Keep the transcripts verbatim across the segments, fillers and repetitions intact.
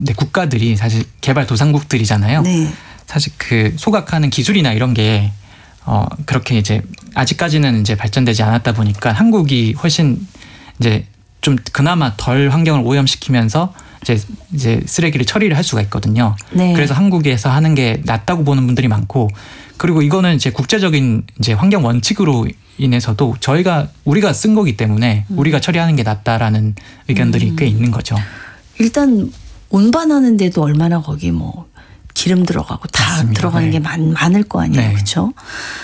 네, 국가들이 사실 개발도상국들이잖아요. 네. 사실 그 소각하는 기술이나 이런 게 어, 그렇게 이제 아직까지는 이제 발전되지 않았다 보니까 한국이 훨씬 이제 좀 그나마 덜 환경을 오염시키면서 이제 이제 쓰레기를 처리를 할 수가 있거든요. 네. 그래서 한국에서 하는 게 낫다고 보는 분들이 많고, 그리고 이거는 이제 국제적인 이제 환경 원칙으로 인해서도 저희가 우리가 쓴 거기 때문에 음. 우리가 처리하는 게 낫다라는 의견들이 음. 꽤 있는 거죠. 일단 운반하는데도 얼마나 거기 뭐 기름 들어가고 다 맞습니다. 들어가는 네. 게 많, 많을 거 아니에요. 네. 그렇죠?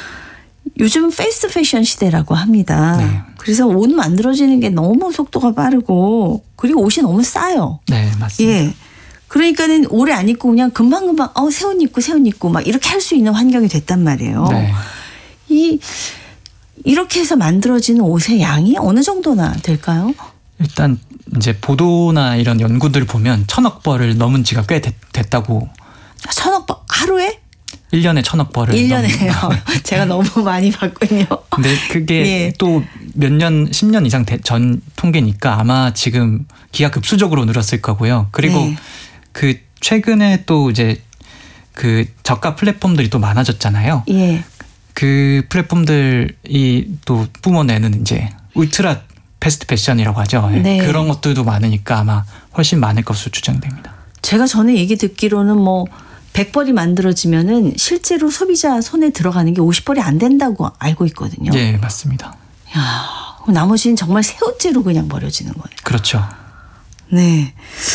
요즘은 패스트 패션 시대라고 합니다. 네. 그래서 옷 만들어지는 게 너무 속도가 빠르고 그리고 옷이 너무 싸요. 네, 맞습니다. 예. 그러니까는 오래 안 입고 그냥 금방금방 어, 새 옷 입고 새 옷 입고 막 이렇게 할 수 있는 환경이 됐단 말이에요. 네. 이 이렇게 해서 만들어지는 옷의 양이 어느 정도나 될까요? 일단 이제 보도나 이런 연구들 보면 천억 벌을 넘은 지가 꽤 됐, 됐다고. 천억 벌 하루에? 일 년에 천억 벌을. 일 년에요. 넘은. 제가 너무 많이 봤군요. 근데 그게 예. 또 몇 년, 십 년 이상 전 통계니까 아마 지금 기하급수적으로 늘었을 거고요. 그리고 네. 그 최근에 또 이제 그 저가 플랫폼들이 또 많아졌잖아요. 예. 그 플랫폼들이 또 뿜어내는 이제 울트라 패스트 패션이라고 하죠. 네. 그런 것들도 많으니까 아마 훨씬 많을 것으로 추정됩니다. 제가 전에 얘기 듣기로는 뭐 백 벌이 만들어지면은 실제로 소비자 손에 들어가는 게 오십 벌이 안 된다고 알고 있거든요. 예, 맞습니다. 야, 그럼 나머지는 정말 새 옷째로 그냥 버려지는 거예요. 그렇죠. 네.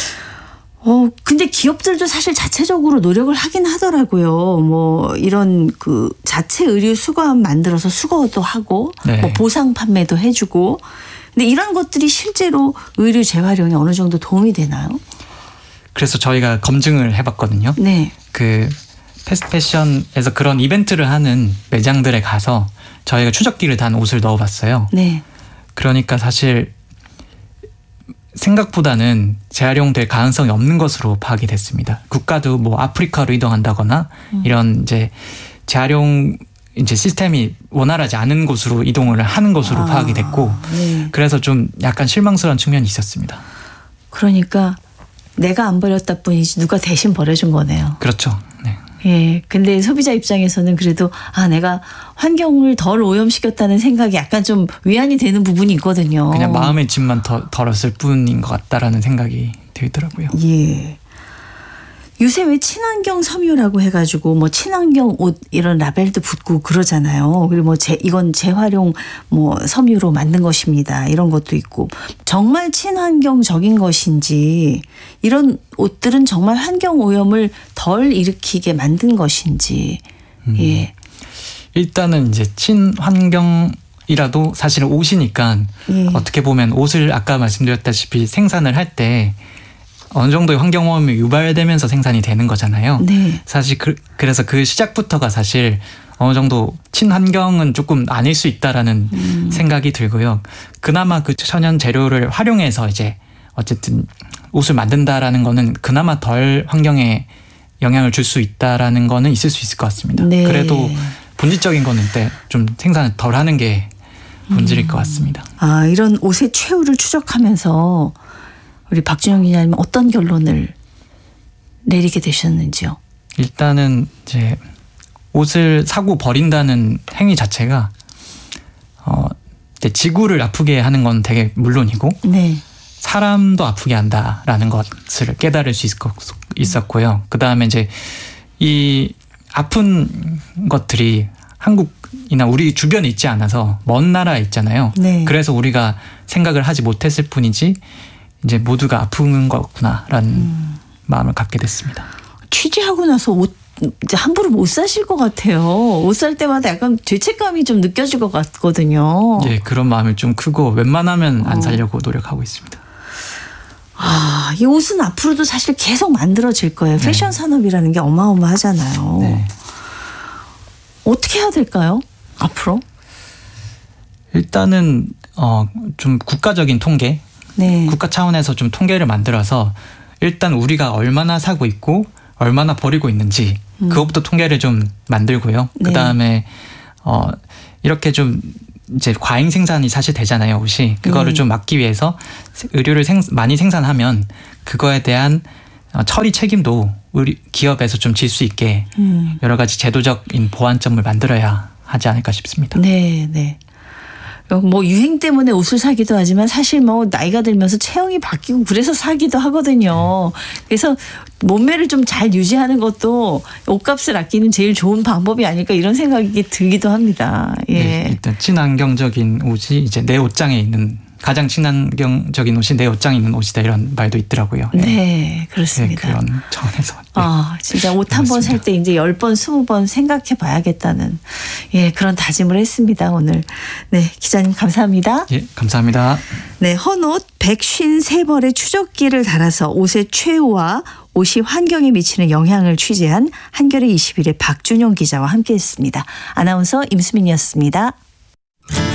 어, 근데 기업들도 사실 자체적으로 노력을 하긴 하더라고요. 뭐 이런 그 자체 의류 수거함 만들어서 수거도 하고 네. 뭐 보상 판매도 해주고. 근데 이런 것들이 실제로 의류 재활용에 어느 정도 도움이 되나요? 그래서 저희가 검증을 해봤거든요. 네. 그 패스트 패션에서 그런 이벤트를 하는 매장들에 가서 저희가 추적기를 단 옷을 넣어봤어요. 네. 그러니까 사실 생각보다는 재활용될 가능성이 없는 것으로 파악이 됐습니다. 국가도 뭐 아프리카로 이동한다거나 음. 이런 이제 재활용 이제 시스템이 원활하지 않은 곳으로 이동을 하는 것으로 아, 파악이 됐고, 네. 그래서 좀 약간 실망스러운 측면이 있었습니다. 그러니까 내가 안 버렸다 뿐이지 누가 대신 버려준 거네요. 그렇죠. 네. 예. 근데 소비자 입장에서는 그래도 아, 내가 환경을 덜 오염시켰다는 생각이 약간 좀 위안이 되는 부분이 있거든요. 그냥 마음의 짐만 더, 덜었을 뿐인 것 같다라는 생각이 들더라고요. 예. 요새 왜 친환경 섬유라고 해가지고 뭐 친환경 옷 이런 라벨도 붙고 그러잖아요. 그리고 뭐 재, 이건 재활용 뭐 섬유로 만든 것입니다. 이런 것도 있고 정말 친환경적인 것인지 이런 옷들은 정말 환경 오염을 덜 일으키게 만든 것인지. 음. 예. 일단은 이제 친환경이라도 사실은 옷이니까 예. 어떻게 보면 옷을 아까 말씀드렸다시피 생산을 할 때 어느 정도의 환경오염이 유발되면서 생산이 되는 거잖아요. 네. 사실 그, 그래서 그 시작부터가 사실 어느 정도 친환경은 조금 아닐 수 있다라는 음. 생각이 들고요. 그나마 그 천연 재료를 활용해서 이제 어쨌든 옷을 만든다라는 거는 그나마 덜 환경에 영향을 줄 수 있다라는 거는 있을 수 있을 것 같습니다. 네. 그래도 본질적인 거는 때 좀 생산을 덜 하는 게 본질일 것 같습니다. 아, 이런 옷의 최후를 추적하면서 우리 박준영 기자님은 어떤 결론을 내리게 되셨는지요? 일단은 이제 옷을 사고 버린다는 행위 자체가 어 이제 지구를 아프게 하는 건 되게 물론이고 네. 사람도 아프게 한다라는 것을 깨달을 수 있었고요. 그 다음에 이제 이 아픈 것들이 한국이나 우리 주변에 있지 않아서 먼 나라에 있잖아요. 네. 그래서 우리가 생각을 하지 못했을 뿐이지 이제 모두가 아픈 거구나라는 음. 마음을 갖게 됐습니다. 취재하고 나서 옷 이제 함부로 못 사실 것 같아요. 옷 살 때마다 약간 죄책감이 좀 느껴질 것 같거든요. 예, 그런 마음이 좀 크고 웬만하면 안 사려고 어. 노력하고 있습니다. 아, 이 옷은 앞으로도 사실 계속 만들어질 거예요. 네. 패션 산업이라는 게 어마어마하잖아요. 네. 어떻게 해야 될까요? 앞으로? 일단은 어, 좀 국가적인 통계, 네. 국가 차원에서 좀 통계를 만들어서 일단 우리가 얼마나 사고 있고 얼마나 버리고 있는지 음. 그것부터 통계를 좀 만들고요. 네. 그 다음에 어, 이렇게 좀 이제 과잉 생산이 사실 되잖아요, 옷이. 그거를 네. 좀 막기 위해서 의류를 생, 많이 생산하면 그거에 대한 어, 처리 책임도 우리 기업에서 좀 질 수 있게 음. 여러 가지 제도적인 보완점을 만들어야 하지 않을까 싶습니다. 네, 네. 뭐 유행 때문에 옷을 사기도 하지만 사실 뭐 나이가 들면서 체형이 바뀌고 그래서 사기도 하거든요. 그래서 몸매를 좀 잘 유지하는 것도 옷값을 아끼는 제일 좋은 방법이 아닐까 이런 생각이 들기도 합니다. 예. 네, 일단 친환경적인 옷이 이제 내 옷장에 있는 가장 친환경적인 옷이 내 옷장에 있는 옷이다 이런 말도 있더라고요. 예. 네, 그렇습니다. 네, 그런 차원에서. 네. 아, 진짜 옷 한 번 살 때 이제 열 번, 스무 번 생각해 봐야겠다는 예, 그런 다짐을 했습니다, 오늘. 네, 기자님 감사합니다. 예, 감사합니다. 네, 헌옷 백오십삼 벌의 추적기를 달아서 옷의 최후와 옷이 환경에 미치는 영향을 취재한 한겨레 이십일의 박준용 기자와 함께했습니다. 아나운서 임수민이었습니다.